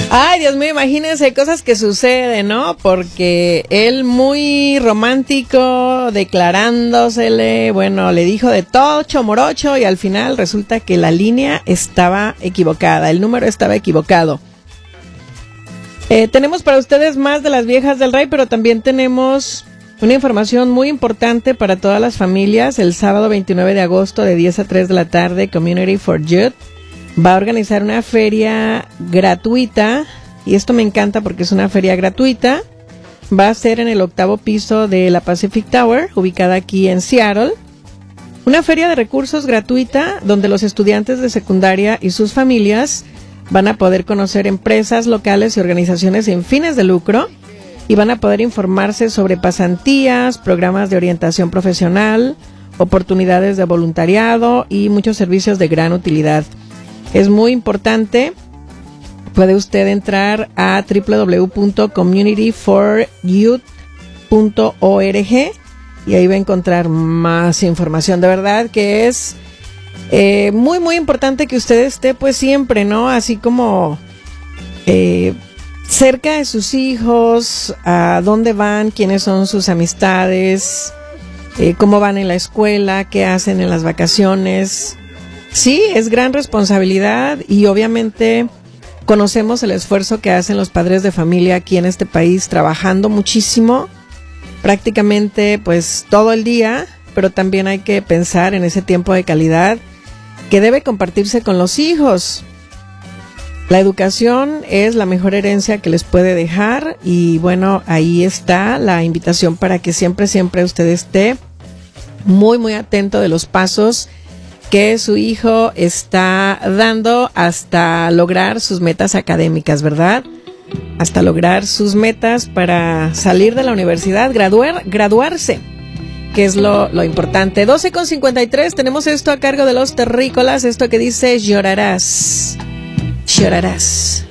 Ay, Dios mío, imagínense cosas que suceden, ¿no? Porque él muy romántico, declarándosele, bueno, le dijo de todo morocho y al final resulta que la línea estaba equivocada, el número estaba equivocado. Tenemos para ustedes más de las viejas del rey, pero también tenemos una información muy importante para todas las familias. El sábado 29 de agosto de 10 a 3 de la tarde, Community for Youth va a organizar una feria gratuita, y esto me encanta porque es una feria gratuita. Va a ser en el 8º piso de la Pacific Tower, ubicada aquí en Seattle. Una feria de recursos gratuita donde los estudiantes de secundaria y sus familias van a poder conocer empresas locales y organizaciones sin fines de lucro y van a poder informarse sobre pasantías, programas de orientación profesional, oportunidades de voluntariado y muchos servicios de gran utilidad. Es muy importante. Puede usted entrar a www.communityforyouth.org y ahí va a encontrar más información. De verdad que es muy, muy importante que usted esté pues siempre, ¿no? Así como cerca de sus hijos, a dónde van, quiénes son sus amistades, cómo van en la escuela, qué hacen en las vacaciones. Sí, es gran responsabilidad y obviamente conocemos el esfuerzo que hacen los padres de familia aquí en este país, trabajando muchísimo, prácticamente pues todo el día, pero también hay que pensar en ese tiempo de calidad que debe compartirse con los hijos. La educación es la mejor herencia que les puede dejar y bueno, ahí está la invitación para que siempre usted esté muy, muy atento de los pasos que su hijo está dando hasta lograr sus metas académicas, ¿verdad? Hasta lograr sus metas para salir de la universidad, graduarse, que es lo importante. 12:53, tenemos esto a cargo de los terrícolas, esto que dice llorarás, llorarás.